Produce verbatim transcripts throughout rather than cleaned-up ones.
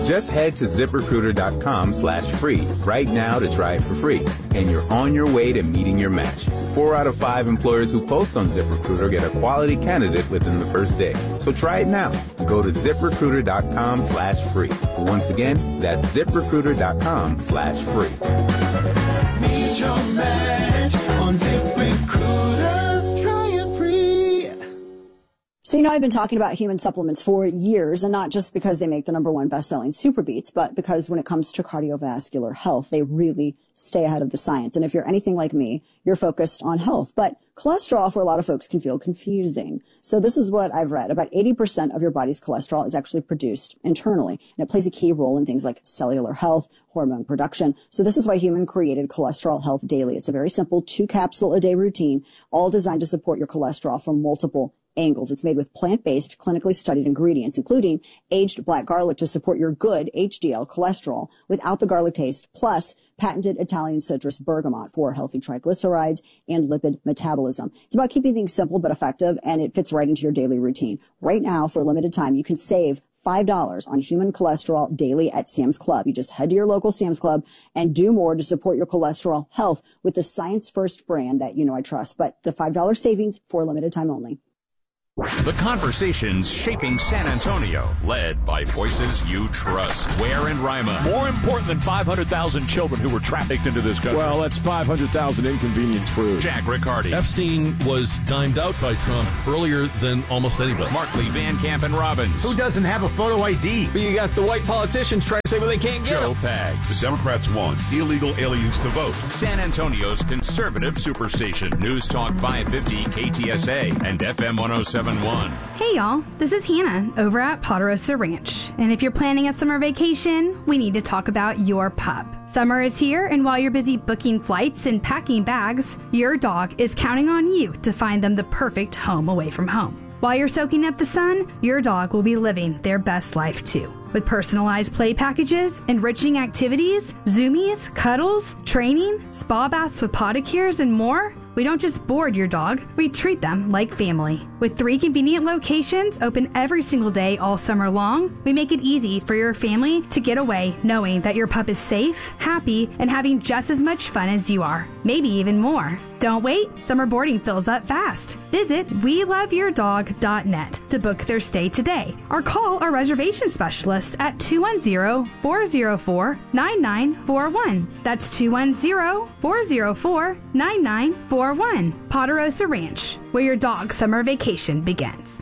Just head to ZipRecruiter.com slash free right now to try it for free. And you're on your way to meeting your match. Four out of five employers who post on ZipRecruiter get a quality candidate within the first day. So try it now. Go to ZipRecruiter.com slash free. Once again, that's ZipRecruiter.com slash free. Meet your match on ZipRecruiter. Try it free. So, you know, I've been talking about human supplements for years, and not just because they make the number one best-selling Super Beats, but because when it comes to cardiovascular health, they really stay ahead of the science. And if you're anything like me, you're focused on health. But cholesterol for a lot of folks can feel confusing. So this is what I've read. About eighty percent of your body's cholesterol is actually produced internally, and it plays a key role in things like cellular health, hormone production. So this is why Human created Cholesterol Health Daily. It's a very simple two-capsule-a-day routine, all designed to support your cholesterol from multiple angles. It's made with plant-based, clinically studied ingredients, including aged black garlic to support your good H D L cholesterol without the garlic taste, plus patented Italian citrus bergamot for healthy triglycerides and lipid metabolism. It's about keeping things simple but effective, and it fits right into your daily routine. Right now, for a limited time, you can save five dollars on Human Cholesterol Daily at Sam's Club. You just head to your local Sam's Club and do more to support your cholesterol health with the Science First brand that you know I trust. But the five dollars savings for a limited time only. The conversations shaping San Antonio, led by voices you trust. Ware and Rima. More important than five hundred thousand children who were trafficked into this country. Well, that's five hundred thousand inconvenient truths. Jack Riccardi. Epstein was dimed out by Trump earlier than almost anybody. Markley, Van Camp, and Robbins. Who doesn't have a photo I D? But you got the white politicians trying to say, well, they can't get Joe them. Pags. The Democrats want illegal aliens to vote. San Antonio's conservative superstation. News Talk five fifty K T S A and F M one oh seven point one. Hey y'all, this is Hannah over at Ponderosa Ranch. And if you're planning a summer vacation, we need to talk about your pup. Summer is here, and while you're busy booking flights and packing bags, your dog is counting on you to find them the perfect home away from home. While you're soaking up the sun, your dog will be living their best life too. With personalized play packages, enriching activities, zoomies, cuddles, training, spa baths with podicures, and more, we don't just board your dog, we treat them like family. With three convenient locations open every single day all summer long, we make it easy for your family to get away knowing that your pup is safe, happy, and having just as much fun as you are, maybe even more. Don't wait, summer boarding fills up fast. Visit we love your dog dot net to book their stay today, or call our reservation specialists at two one zero, four zero four, nine nine four one. That's two one zero, four zero four, nine nine four one. Ponderosa Ranch, where your dog's summer vacation begins.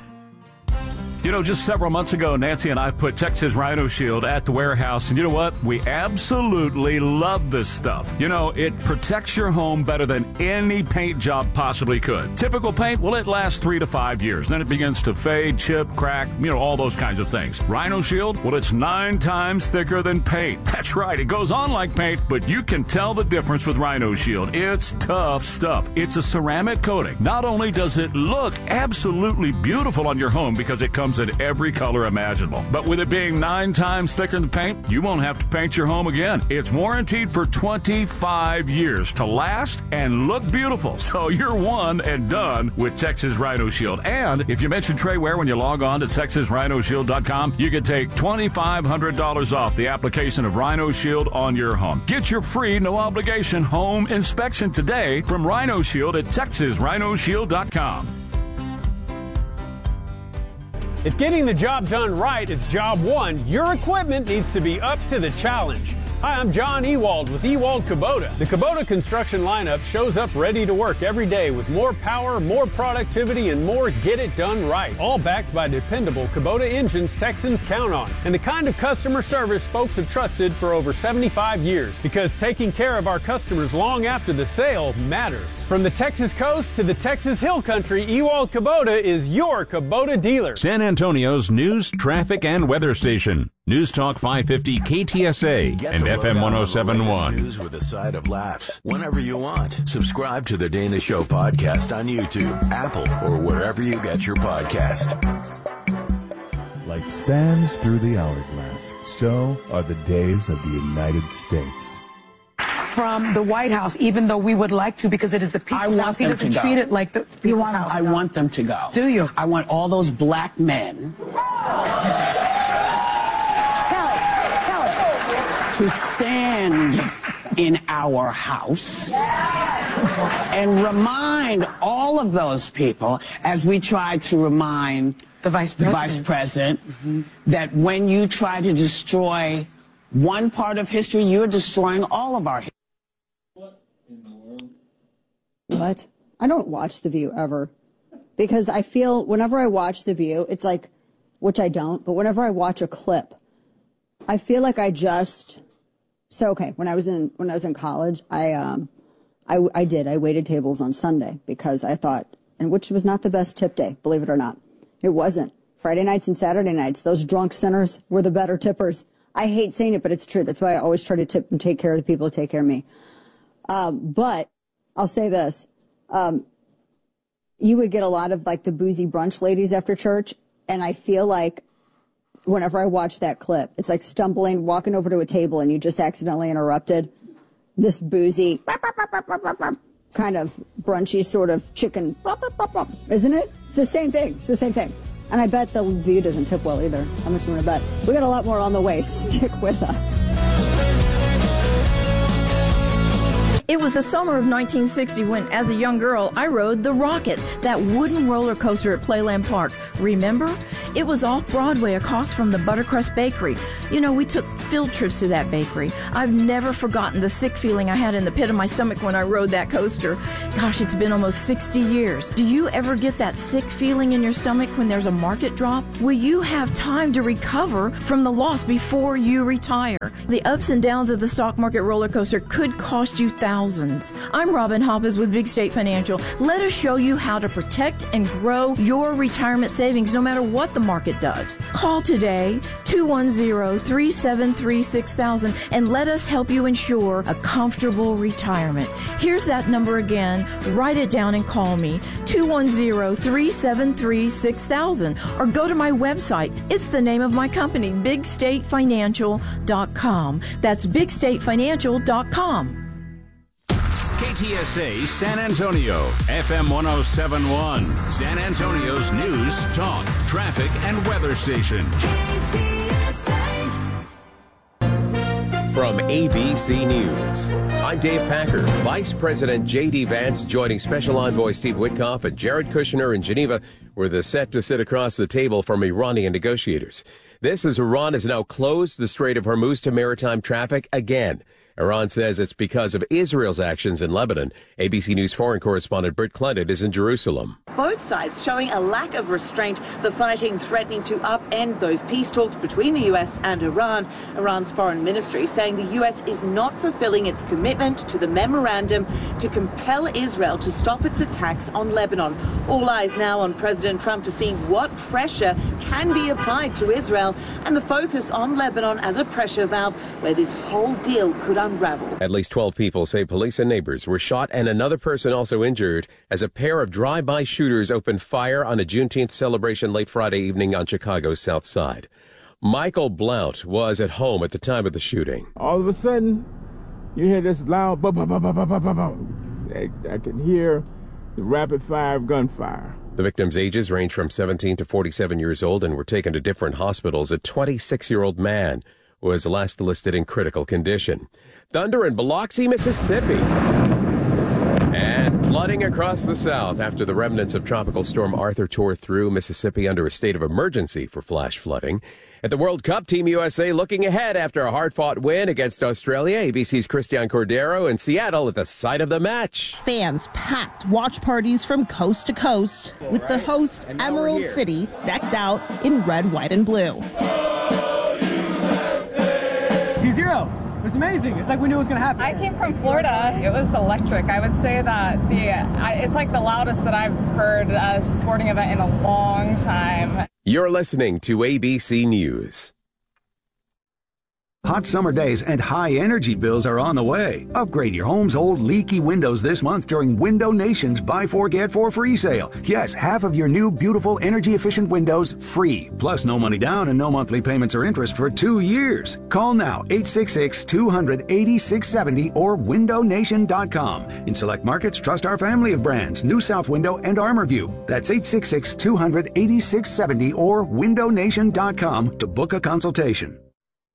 You know, just several months ago, Nancy and I put Texas Rhino Shield at the warehouse, and you know what? We absolutely love this stuff. You know, it protects your home better than any paint job possibly could. Typical paint, well, it lasts three to five years. Then it begins to fade, chip, crack, you know, all those kinds of things. Rhino Shield, well, it's nine times thicker than paint. That's right, it goes on like paint, but you can tell the difference with Rhino Shield. It's tough stuff. It's a ceramic coating. Not only does it look absolutely beautiful on your home because it comes in every color imaginable, but with it being nine times thicker than paint, you won't have to paint your home again. It's warranted for twenty-five years to last and look beautiful. So you're one and done with Texas Rhino Shield. And if you mention Trey Ware when you log on to Texas Rhino Shield dot com, you can take twenty-five hundred dollars off the application of Rhino Shield on your home. Get your free, no obligation home inspection today from Rhino Shield at Texas Rhino Shield dot com. If getting the job done right is job one, your equipment needs to be up to the challenge. Hi, I'm John Ewald with Ewald Kubota. The Kubota construction lineup shows up ready to work every day with more power, more productivity, and more get it done right. All backed by dependable Kubota engines Texans count on. And the kind of customer service folks have trusted for over seventy-five years. Because taking care of our customers long after the sale matters. From the Texas coast to the Texas Hill Country, Ewald Kubota is your Kubota dealer. San Antonio's news, traffic, and weather station. News Talk five fifty K T S A and F M one oh seven point one. News with a side of laughs whenever you want. Subscribe to the Dana Show podcast on YouTube, Apple, or wherever you get your podcast. Like sands through the hourglass, so are the days of the United States. From the White House, even though we would like to, because it is the people's I want house. He them doesn't to go. treat it like the people's You want, house. I want them to go. Do you? I want all those black men. Help. to stand in our house and remind all of those people, as we try to remind the vice the president, vice president mm-hmm. that when you try to destroy one part of history, you're destroying all of our history. What in the world? What? I don't watch The View ever. Because I feel whenever I watch The View, it's like, which I don't, but whenever I watch a clip, I feel like I just, so okay, when I was in, when I was in college, I, um, I, I did, I waited tables on Sunday because I thought, and which was not the best tip day, believe it or not. It wasn't. Friday nights and Saturday nights, those drunk sinners were the better tippers. I hate saying it, but it's true. That's why I always try to tip and take care of the people who take care of me. Um, but I'll say this, um, you would get a lot of like the boozy brunch ladies after church. And I feel like whenever I watch that clip, it's like stumbling, walking over to a table and you just accidentally interrupted this boozy kind of brunchy sort of chicken, isn't it? It's the same thing. It's the same thing. And I bet the View doesn't tip well either. How much you want to bet? We got a lot more on the way. Stick with us. It was the summer of nineteen sixty when, as a young girl, I rode the Rocket, that wooden roller coaster at Playland Park. Remember? It was off-Broadway across from the Buttercrust Bakery. You know, we took field trips to that bakery. I've never forgotten the sick feeling I had in the pit of my stomach when I rode that coaster. Gosh, it's been almost sixty years. Do you ever get that sick feeling in your stomach when there's a market drop? Will you have time to recover from the loss before you retire? The ups and downs of the stock market roller coaster could cost you thousands. I'm Robin Hoppes with Big State Financial. Let us show you how to protect and grow your retirement savings no matter what the market does. Call today, two one zero, three seven three, six thousand, and let us help you ensure a comfortable retirement. Here's that number again. Write it down and call me, two one zero, three seven three, six thousand, or go to my website. It's the name of my company, big state financial dot com. That's big state financial dot com. K T S A San Antonio, F M one oh seven point one, San Antonio's news, talk, traffic, and weather station. K T S A. From A B C News, I'm Dave Packer. Vice President J D Vance joining Special Envoy Steve Witkoff and Jared Kushner in Geneva, where they're set to sit across the table from Iranian negotiators. This as Iran has now closed the Strait of Hormuz to maritime traffic again. Iran says it's because of Israel's actions in Lebanon. A B C News foreign correspondent Britt Clendit is in Jerusalem. Both sides showing a lack of restraint, the fighting threatening to upend those peace talks between the U S and Iran. Iran's foreign ministry saying the U S is not fulfilling its commitment to the memorandum to compel Israel to stop its attacks on Lebanon. All eyes now on President Trump to see what pressure can be applied to Israel and the focus on Lebanon as a pressure valve where this whole deal could unravel. At least twelve people say police and neighbors were shot and another person also injured as a pair of drive-by shooters opened fire on a Juneteenth celebration late Friday evening on Chicago's South Side. Michael Blount was at home at the time of the shooting. All of a sudden, you hear this loud ba ba ba ba ba ba ba ba. I, I can hear the rapid fire of gunfire. The victims' ages range from seventeen to forty-seven years old and were taken to different hospitals. A twenty-six-year-old man was last listed in critical condition. Thunder in Biloxi, Mississippi. And flooding across the South after the remnants of Tropical Storm Arthur tore through Mississippi under a state of emergency for flash flooding. At the World Cup, Team U S A looking ahead after a hard-fought win against Australia. A B C's Christian Cordero in Seattle at the site of the match. Fans packed watch parties from coast to coast, with the host, Emerald City, decked out in red, white, and blue. two zero. It was amazing. It's like we knew it was going to happen. I came from Florida. It was electric. I would say that the I, it's like the loudest that I've heard a sporting event in a long time. You're listening to A B C News. Hot summer days and high energy bills are on the way. Upgrade your home's old leaky windows this month during Window Nation's Buy Four Get Four free sale. Yes, half of your new beautiful energy efficient windows free. Plus no money down and no monthly payments or interest for two years. Call now eight six six, two hundred, eighty-six seventy or window nation dot com. In select markets, trust our family of brands, New South Window and ArmorView. That's eight six six, two hundred, eighty-six seventy or window nation dot com to book a consultation.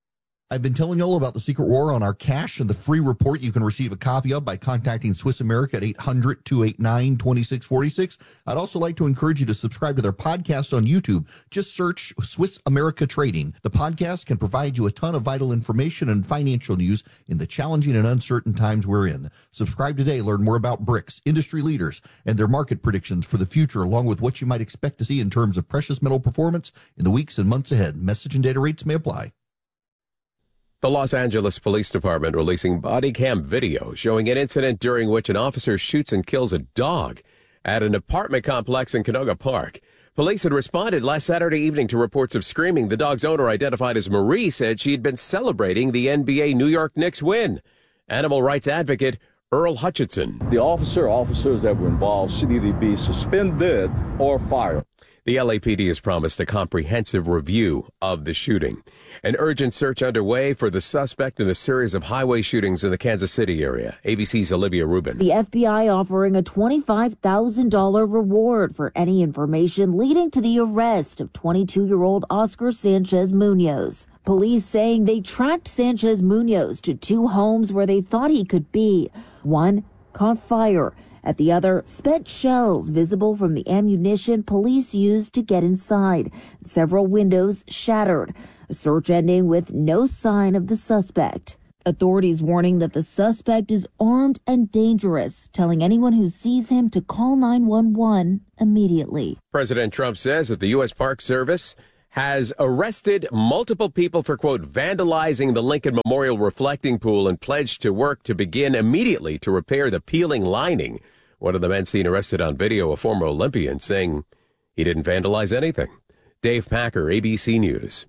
I've been telling you all about the Secret War on our cash and the free report you can receive a copy of by contacting Swiss America at eight hundred, two eight nine, two six four six. I'd also like to encourage you to subscribe to their podcast on YouTube. Just search Swiss America Trading. The podcast can provide you a ton of vital information and financial news in the challenging and uncertain times we're in. Subscribe today. Learn more about B R I C S, industry leaders, and their market predictions for the future, along with what you might expect to see in terms of precious metal performance in the weeks and months ahead. Message and data rates may apply. The Los Angeles Police Department releasing body cam video showing an incident during which an officer shoots and kills a dog at an apartment complex in Canoga Park. Police had responded last Saturday evening to reports of screaming. The dog's owner, identified as Marie, said she'd been celebrating the N B A New York Knicks win. Animal rights advocate Earl Hutchinson. The officer, officers that were involved should either be suspended or fired. The L A P D has promised a comprehensive review of the shooting. An urgent search underway for the suspect in a series of highway shootings in the Kansas City area. A B C's Olivia Rubin. The F B I offering a twenty-five thousand dollars reward for any information leading to the arrest of twenty-two-year-old Oscar Sanchez Munoz. Police saying they tracked Sanchez Munoz to two homes where they thought he could be. One caught fire. At the other, spent shells visible from the ammunition police used to get inside. Several windows shattered. A search ending with no sign of the suspect. Authorities warning that the suspect is armed and dangerous, telling anyone who sees him to call nine one one immediately. President Trump says that the U S Park Service has arrested multiple people for, quote, vandalizing the Lincoln Memorial reflecting pool and pledged to work to begin immediately to repair the peeling lining. One of the men seen arrested on video, a former Olympian, saying he didn't vandalize anything. Dave Packer, A B C News.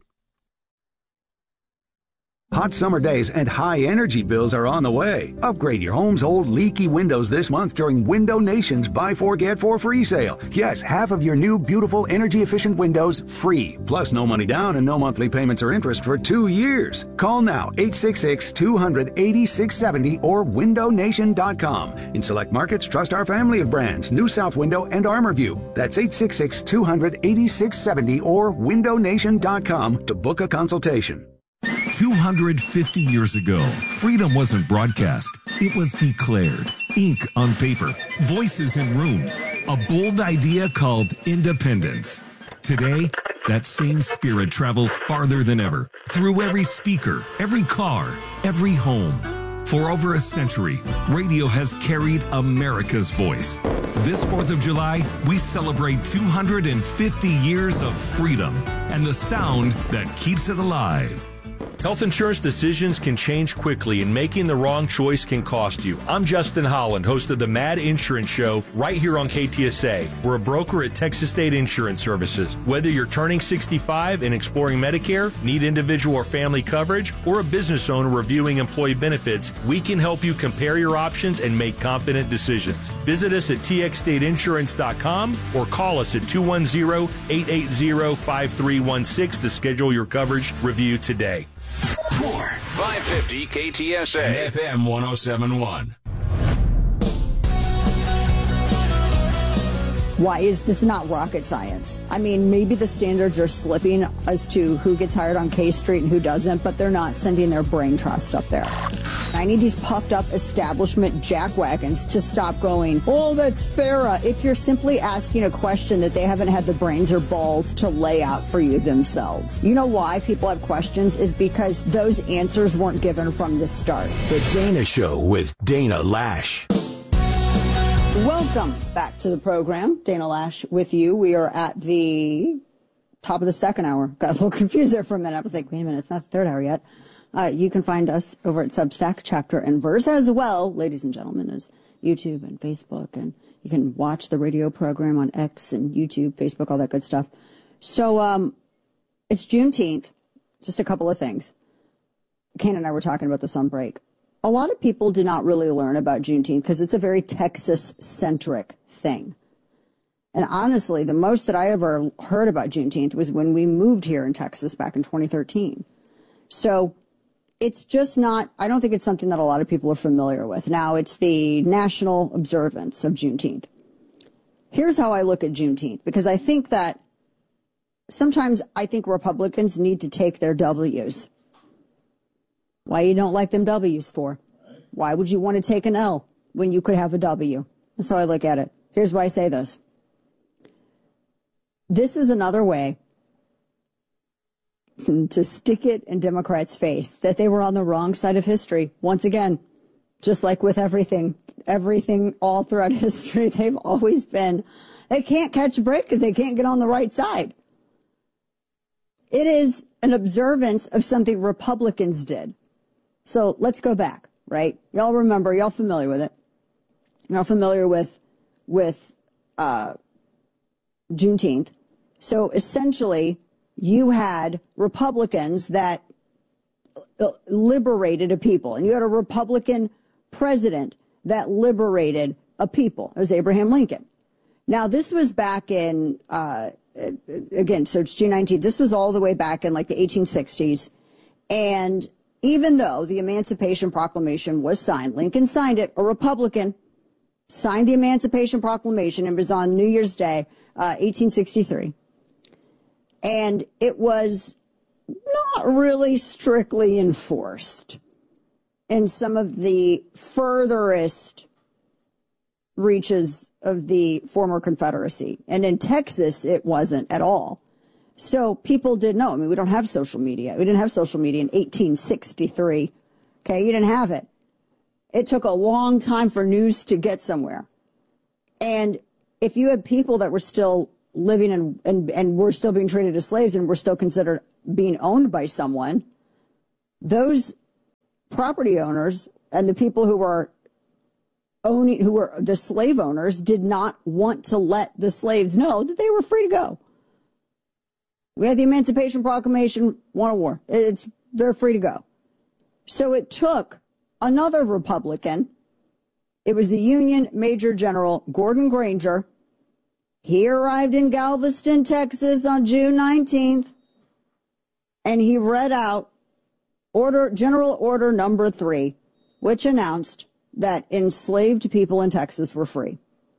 Hot summer days and high energy bills are on the way. Upgrade your home's old leaky windows this month during Window Nation's Buy Four Get Four free sale. Yes, half of your new beautiful energy efficient windows free. Plus no money down and no monthly payments or interest for two years. Call now eight six six, two hundred, eighty-six seventy or window nation dot com. In select markets, trust our family of brands, New South Window and Armorview. That's eight six six, two hundred, eighty-six seventy or window nation dot com to book a consultation. two hundred fifty years ago, freedom wasn't broadcast. It was declared. Ink on paper, voices in rooms, a bold idea called independence. Today, that same spirit travels farther than ever, through every speaker, every car, every home. For over a century, radio has carried America's voice. This fourth of July, we celebrate two hundred fifty years of freedom and the sound that keeps it alive. Health insurance decisions can change quickly, and making the wrong choice can cost you. I'm Justin Holland, host of the Mad Insurance Show, right here on K T S A. We're a broker at Texas State Insurance Services. Whether you're turning sixty-five and exploring Medicare, need individual or family coverage, or a business owner reviewing employee benefits, we can help you compare your options and make confident decisions. Visit us at T X state insurance dot com or call us at two one zero, eight eight zero, five three one six to schedule your coverage review today. More five fifty K T S A F M one oh seven point one. Why is this not rocket science? I mean, maybe the standards are slipping as to who gets hired on K Street and who doesn't, but they're not sending their brain trust up there. I need these puffed up establishment jackwagons to stop going, oh, that's Farah, if you're simply asking a question that they haven't had the brains or balls to lay out for you themselves. You know why people have questions is because those answers weren't given from the start. The Dana Show with Dana Lash. Welcome back to the program. Dana Lash with you. We are at the top of the second hour. Got a little confused there for a minute. I was like, wait a minute, it's not the third hour yet. Uh, you can find us over at Substack, Chapter and Verse, as well, ladies and gentlemen, as YouTube and Facebook. And you can watch the radio program on X and YouTube, Facebook, all that good stuff. So um, it's Juneteenth. Just a couple of things. Ken and I were talking about this on break. A lot of people do not really learn about Juneteenth because it's a very Texas-centric thing. And honestly, the most that I ever heard about Juneteenth was when we moved here in Texas back in twenty thirteen. So it's just not, I don't think it's something that a lot of people are familiar with. Now, it's the national observance of Juneteenth. Here's how I look at Juneteenth, because I think that sometimes I think Republicans need to take their W's. Why you don't like them W's for? Why would you want to take an L when you could have a W? That's how I look at it. Here's why I say this. This is another way to stick it in Democrats' face that they were on the wrong side of history. Once again, just like with everything, everything all throughout history, they've always been, they can't catch a break because they can't get on the right side. It is an observance of something Republicans did. So let's go back, right? Y'all remember, y'all familiar with it. Y'all familiar with, with, uh, Juneteenth. So essentially, you had Republicans that liberated a people, and you had a Republican president that liberated a people. It was Abraham Lincoln. Now, this was back in, uh, again, so it's June nineteenth. This was all the way back in like the eighteen sixties. And even though the Emancipation Proclamation was signed, Lincoln signed it, a Republican signed the Emancipation Proclamation, and it was on New Year's Day, uh, eighteen sixty-three. And it was not really strictly enforced in some of the furthest reaches of the former Confederacy. And in Texas, it wasn't at all. So people did know. I mean, we don't have social media. We didn't have social media in eighteen sixty-three. Okay, you didn't have it. It took a long time for news to get somewhere. And if you had people that were still living and, and, and were still being treated as slaves and were still considered being owned by someone, those property owners and the people who were owning, who were the slave owners, did not want to let the slaves know that they were free to go. We had the Emancipation Proclamation, won a war. It's, they're free to go. So it took another Republican. It was the Union Major General Gordon Granger. He arrived in Galveston, Texas on June nineteenth, and he read out Order, General Order Number Three, which announced that enslaved people in Texas were free.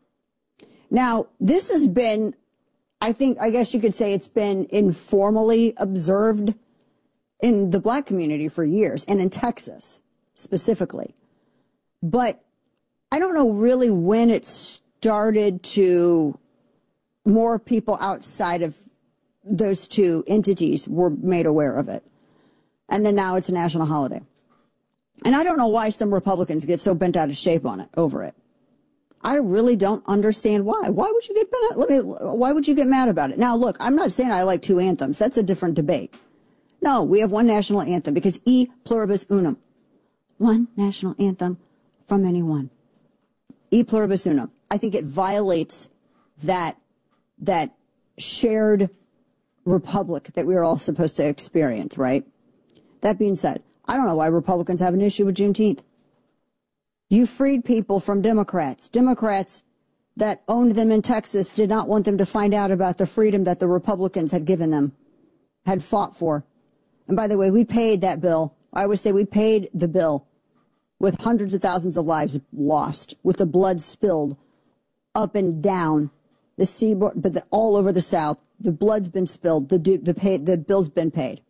Now, this has been, I think, I guess you could say it's been informally observed in the black community for years, and in Texas specifically. But I don't know really when it started to, more people outside of those two entities were made aware of it. And then now it's a national holiday. And I don't know why some Republicans get so bent out of shape on it, over it. I really don't understand why. Why would you get bent out? Let me, why would you get mad about it? Now, look, I'm not saying I like two anthems. That's a different debate. No, we have one national anthem because e pluribus unum. One national anthem from anyone. E pluribus unum. I think it violates that, that shared republic that we are all supposed to experience, right? That being said, I don't know why Republicans have an issue with Juneteenth. You freed people from Democrats. Democrats that owned them in Texas did not want them to find out about the freedom that the Republicans had given them, had fought for. And by the way, we paid that bill. I always say we paid the bill with hundreds of thousands of lives lost, with the blood spilled up and down the seaboard, but the, all over the South. The blood's been spilled. The, the, pay, the bill's been paid.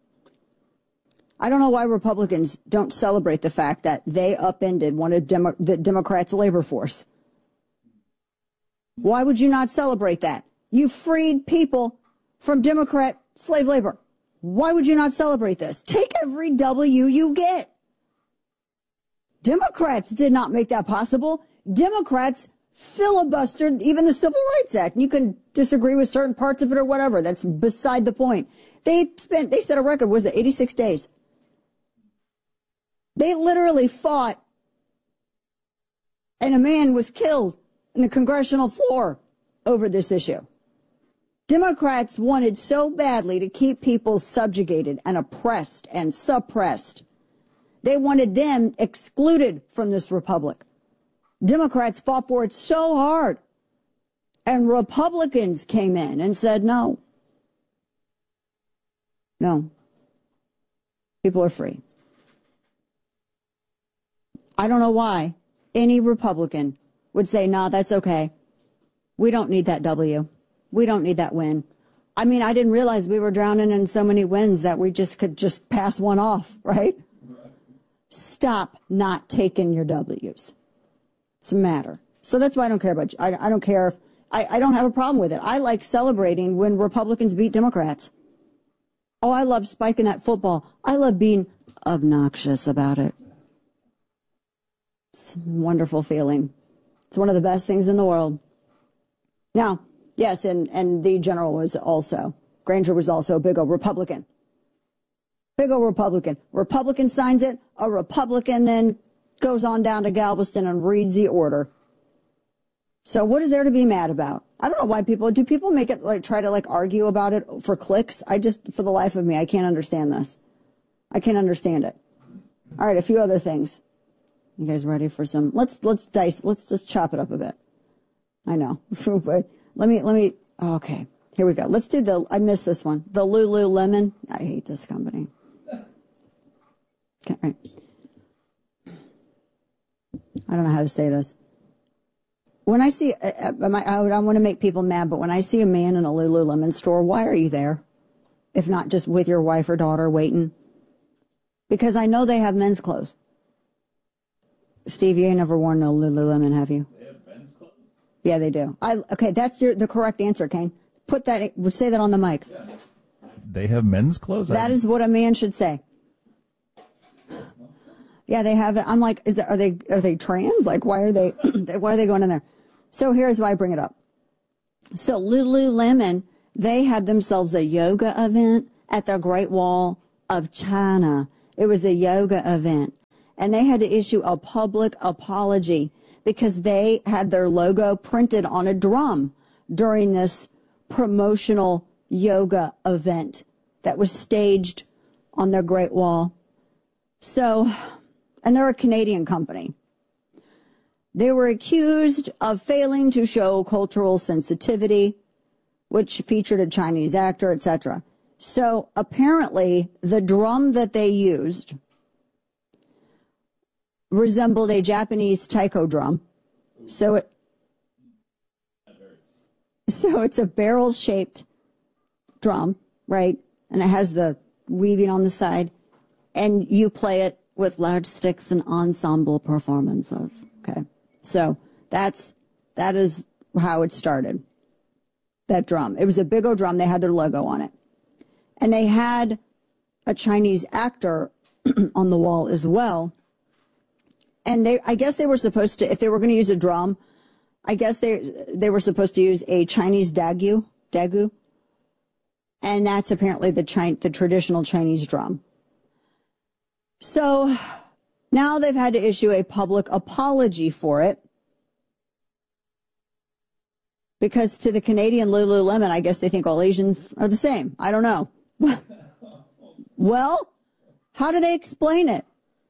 I don't know why Republicans don't celebrate the fact that they upended one of Demo- the Democrats' labor force. Why would you not celebrate that? You freed people from Democrat slave labor. Why would you not celebrate this? Take every W you get. Democrats did not make that possible. Democrats filibustered even the Civil Rights Act. You can disagree with certain parts of it or whatever. That's beside the point. They spent, they set a record, was it eighty-six days? They literally fought, and a man was killed in the congressional floor over this issue. Democrats wanted so badly to keep people subjugated and oppressed and suppressed. They wanted them excluded from this republic. Democrats fought for it so hard. And Republicans came in and said, no. No. People are free. I don't know why any Republican would say, no, that's okay. We don't need that W. We don't need that win. I mean, I didn't realize we were drowning in so many wins that we just could just pass one off, right? Stop not taking your W's. It's a matter. So that's why I don't care about, I, I don't care if, I, I don't have a problem with it. I like celebrating when Republicans beat Democrats. Oh, I love spiking that football. I love being obnoxious about it. It's a wonderful feeling. It's one of the best things in the world. Now, yes, and, and the general was also, Granger was also a big old Republican. Big old Republican. Republican signs it, a Republican then goes on down to Galveston and reads the order. So what is there to be mad about? I don't know why people, do people make it like, try to like argue about it for clicks? I just, for the life of me, I can't understand this. I can't understand it. All right, a few other things. You guys ready for some, let's, let's dice, let's just chop it up a bit. I know. let me, let me, okay, here we go. Let's do the, I missed this one. The Lululemon. I hate this company. Okay, right. I don't know how to say this. When I see, I, I, I want to make people mad, but when I see a man in a Lululemon store, why are you there? If not just with your wife or daughter waiting? Because I know they have men's clothes. Steve, you ain't never worn no Lululemon, have you? They have men's clothes? Yeah, they do. I, okay, that's your, the correct answer, Kane. Put that, say that on the mic. Yeah. They have men's clothes? That is what a man should say. Yeah, they have it. I'm like, is that, are they are they trans? Like, why are they why are they going in there? So here's why I bring it up. So Lululemon, they had themselves a yoga event at the Great Wall of China. It was a yoga event, and they had to issue a public apology because they had their logo printed on a drum during this promotional yoga event that was staged on the Great Wall. So. And they're a Canadian company. They were accused of failing to show cultural sensitivity, which featured a Chinese actor, et cetera. So apparently the drum that they used resembled a Japanese taiko drum. So it, so it's a barrel-shaped drum, right? And it has the weaving on the side, and you play it with large sticks and ensemble performances. Okay. So that's, that is how it started. That drum. It was a big old drum. They had their logo on it. And they had a Chinese actor on the wall as well. And they, I guess they were supposed to, if they were going to use a drum, I guess they, they were supposed to use a Chinese dagu, dagu. And that's apparently the Chi- the traditional Chinese drum. So now they've had to issue a public apology for it because to the Canadian Lululemon, I guess they think all Asians are the same. I don't know. Well, how do they explain it?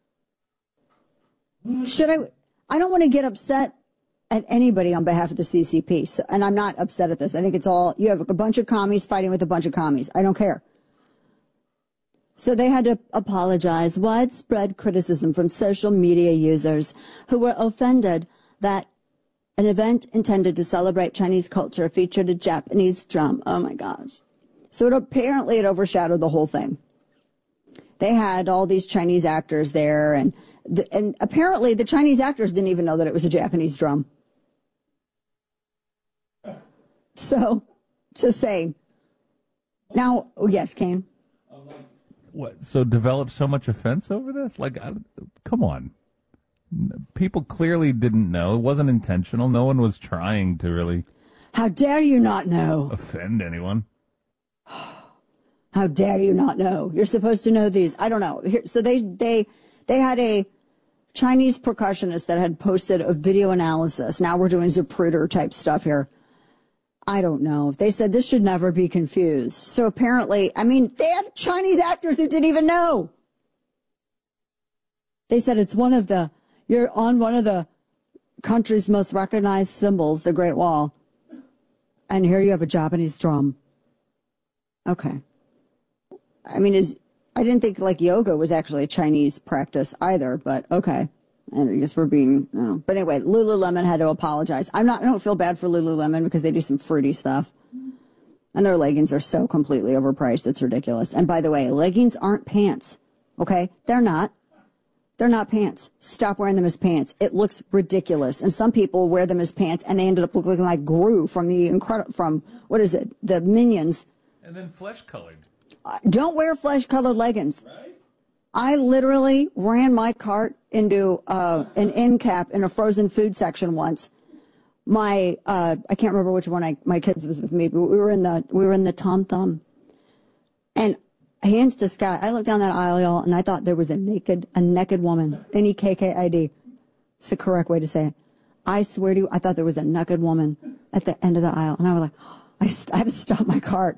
Should I? I don't want to get upset at anybody on behalf of the C C P, so, and I'm not upset at this. I think it's all, you have a bunch of commies fighting with a bunch of commies. I don't care. So they had to apologize. Widespread criticism from social media users who were offended that an event intended to celebrate Chinese culture featured a Japanese drum. Oh my gosh. So it apparently it overshadowed the whole thing. They had all these Chinese actors there, and the, and apparently the Chinese actors didn't even know that it was a Japanese drum. So, just saying. Now, oh yes, Kane. What? So develop so much offense over this? Like, I, come on. People clearly didn't know. It wasn't intentional. No one was trying to really. How dare you not know? Offend anyone. How dare you not know? You're supposed to know these. I don't know. Here, so they they they had a Chinese percussionist that had posted a video analysis. Now we're doing Zapruder type stuff here. I don't know. They said this should never be confused. So apparently, I mean, they had Chinese actors who didn't even know. They said it's one of the, you're on one of the country's most recognized symbols, the Great Wall. And here you have a Japanese drum. Okay. I mean, is, I didn't think like yoga was actually a Chinese practice either, but okay. And I guess we're being, no. But anyway, Lululemon had to apologize. I'm not, I don't feel bad for Lululemon because they do some fruity stuff. And their leggings are so completely overpriced. It's ridiculous. And by the way, leggings aren't pants. Okay? They're not. They're not pants. Stop wearing them as pants. It looks ridiculous. And some people wear them as pants, and they ended up looking like Gru from the incredible, from, what is it, the Minions. And then flesh-colored. Uh, don't wear flesh-colored leggings. Right? I literally ran my cart into uh, an end cap in a frozen food section once. My, uh, I can't remember which one I, my kids was with me, but we were in the, we were in the Tom Thumb. And hands to sky, I looked down that aisle, y'all, and I thought there was a naked, a naked woman. N E K K I D. It's the correct way to say it. I swear to you, I thought there was a naked woman at the end of the aisle. And I was like, oh, I, st- I had to stop my cart.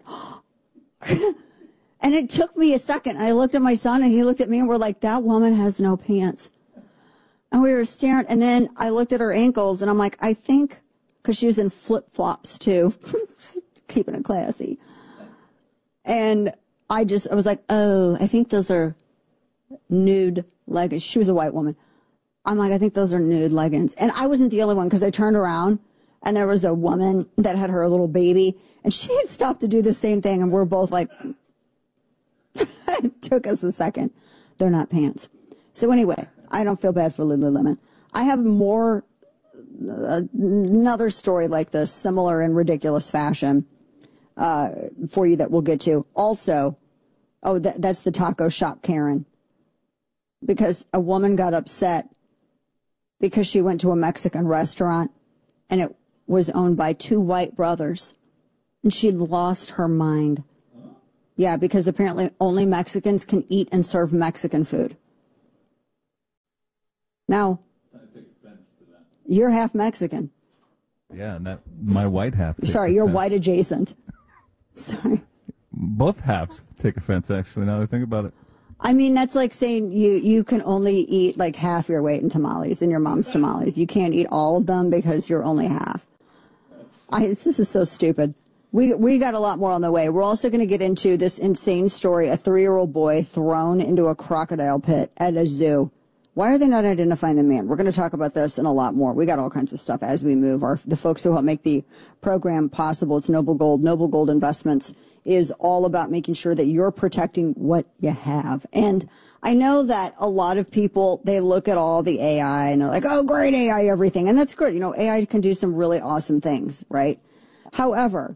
And it took me a second. I looked at my son, and he looked at me, and we're like, that woman has no pants. And we were staring, and then I looked at her ankles, and I'm like, I think, because she was in flip-flops, too, keeping it classy. And I just, I was like, oh, I think those are nude leggings. She was a white woman. I'm like, I think those are nude leggings. And I wasn't the only one, because I turned around, and there was a woman that had her little baby, and she had stopped to do the same thing, and we're both like, it took us a second. They're not pants. So anyway, I don't feel bad for Lululemon. I have more, uh, another story like this, similar in ridiculous fashion, uh, for you that we'll get to. Also, oh, th- that's the taco shop Karen. Because a woman got upset because she went to a Mexican restaurant and it was owned by two white brothers. And she lost her mind. Yeah, because apparently only Mexicans can eat and serve Mexican food. Now, I take offense to that. You're half Mexican. Yeah, and that my white half. Sorry, you're offense. white adjacent. Sorry. Both halves take offense, actually, now that I think about it. I mean, that's like saying you, you can only eat like half your weight in tamales, in your mom's tamales. You can't eat all of them because you're only half. I, this is so stupid. We we got a lot more on the way. We're also going to get into this insane story, a three-year-old boy thrown into a crocodile pit at a zoo. Why are they not identifying the man? We're going to talk about this and a lot more. We got all kinds of stuff as we move. Our, the folks who help make the program possible, it's Noble Gold. Noble Gold Investments is all about making sure that you're protecting what you have. And I know that a lot of people, they look at all the A I and they're like, oh, great A I, everything. And that's good. You know, A I can do some really awesome things, right? However,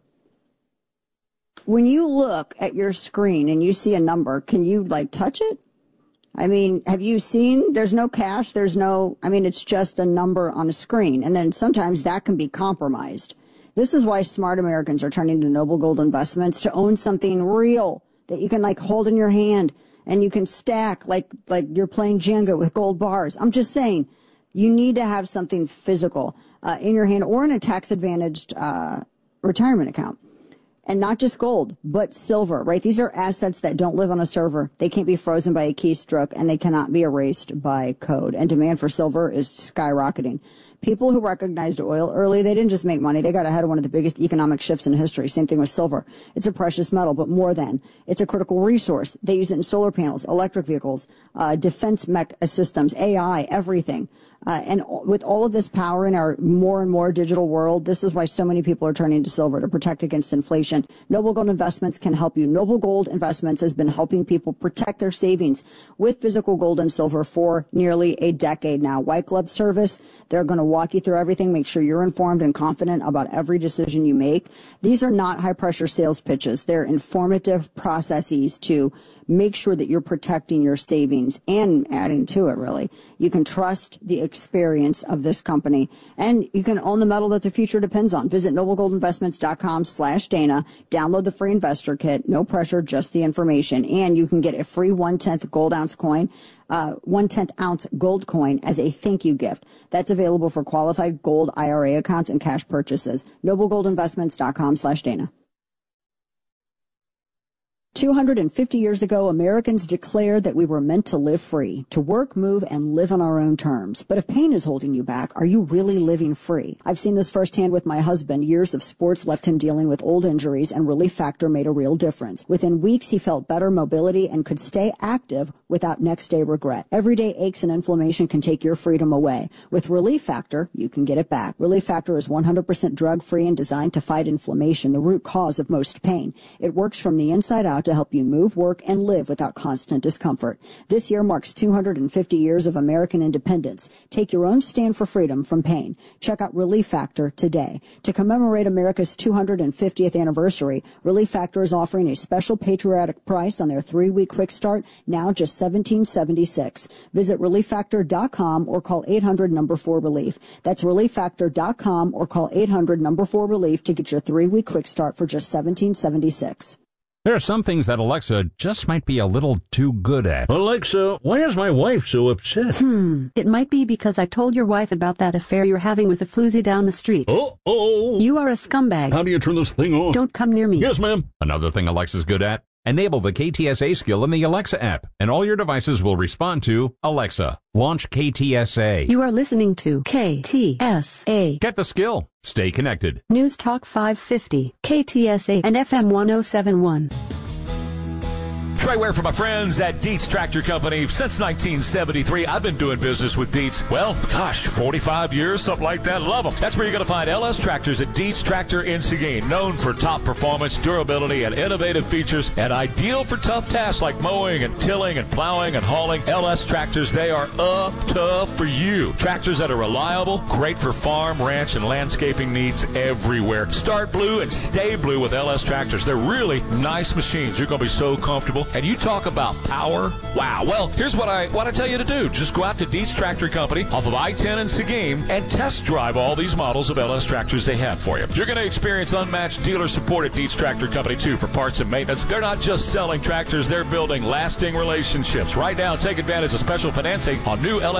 when you look at your screen and you see a number, can you, like, touch it? I mean, have you seen, there's no cache, there's no, I mean, it's just a number on a screen. And then sometimes that can be compromised. This is why smart Americans are turning to Noble Gold Investments to own something real that you can, like, hold in your hand and you can stack like, like you're playing Jenga with gold bars. I'm just saying, you need to have something physical uh, in your hand or in a tax-advantaged uh, retirement account. And not just gold, but silver, right? These are assets that don't live on a server. They can't be frozen by a keystroke, and they cannot be erased by code. And demand for silver is skyrocketing. People who recognized oil early, they didn't just make money. They got ahead of one of the biggest economic shifts in history. Same thing with silver. It's a precious metal, but more than. It's a critical resource. They use it in solar panels, electric vehicles, uh, defense mech systems, A I, everything. Uh, and with all of this power in our more and more digital world, this is why so many people are turning to silver to protect against inflation. Noble Gold Investments can help you. Noble Gold Investments has been helping people protect their savings with physical gold and silver for nearly a decade now. White glove service. They're going to walk you through everything, make sure you're informed and confident about every decision you make. These are not high-pressure sales pitches. They're informative processes to make sure that you're protecting your savings and adding to it, really. You can trust the experience of this company, and you can own the metal that the future depends on. Visit noblegoldinvestments.com slash Dana. Download the free investor kit. No pressure, just the information. And you can get a free one-tenth gold ounce coin, uh, one-tenth ounce gold coin as a thank you gift. That's available for qualified gold I R A accounts and cash purchases. noblegoldinvestments.com slash Dana. two hundred fifty years ago, Americans declared that we were meant to live free, to work, move, and live on our own terms. But if pain is holding you back, are you really living free? I've seen this firsthand with my husband. Years of sports left him dealing with old injuries, and Relief Factor made a real difference. Within weeks, he felt better mobility and could stay active without next-day regret. Everyday aches and inflammation can take your freedom away. With Relief Factor, you can get it back. Relief Factor is one hundred percent drug-free and designed to fight inflammation, the root cause of most pain. It works from the inside out to help you move, work, and live without constant discomfort. This year marks two hundred fifty years of American independence. Take your own stand for freedom from pain. Check out Relief Factor today. To commemorate America's two hundred fiftieth anniversary, Relief Factor is offering a special patriotic price on their three-week quick start, now just seventeen seventy-six. Visit relief factor dot com or call eight hundred number four relief. That's relief factor dot com or call eight hundred number four relief to get your three-week quick start for just seventeen seventy-six. There are some things that Alexa just might be a little too good at. Alexa, why is my wife so upset? Hmm, it might be because I told your wife about that affair you're having with a floozy down the street. Uh-oh. You are a scumbag. How do you turn this thing on? Don't come near me. Yes, ma'am. Another thing Alexa's good at? Enable the K T S A skill in the Alexa app, and all your devices will respond to Alexa. Launch K T S A. You are listening to K T S A. Get the skill. Stay connected. News Talk five fifty, K T S A, and F M one oh seven point one. Trey Ware for my friends at Dietz Tractor Company. Since nineteen seventy-three, I've been doing business with Dietz. Well, gosh, forty-five years, something like that. Love them. That's where you're going to find L S Tractors at Dietz Tractor in Seguin. Known for top performance, durability, and innovative features, and ideal for tough tasks like mowing and tilling and plowing and hauling. L S Tractors, they are up tough for you. Tractors that are reliable, great for farm, ranch, and landscaping needs everywhere. Start blue and stay blue with L S Tractors. They're really nice machines. You're going to be so comfortable. And you talk about power. Wow. Well, here's what I want to tell you to do. Just go out to Dietz Tractor Company off of I ten in Seguin and test drive all these models of L S tractors they have for you. You're going to experience unmatched dealer support at Dietz Tractor Company, too, for parts and maintenance. They're not just selling tractors. They're building lasting relationships. Right now, take advantage of special financing on new L S